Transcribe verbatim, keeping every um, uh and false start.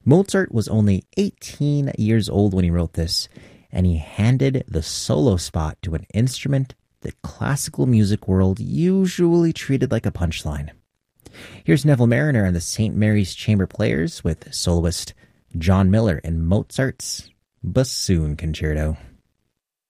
Mozart was only eighteen years old when he wrote this, and he handed the solo spot to an instrument the classical music world usually treated like a punchline. Here's Neville Marriner and the Saint Mary's Chamber Players with soloist John Miller in Mozart's Bassoon Concerto.